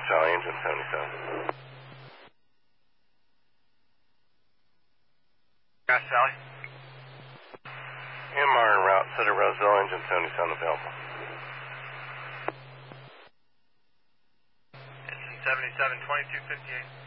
Charlie, engine 77. Got Sally. MR en route, Cedar Roseville, engine 77 available. Engine 77, 2258.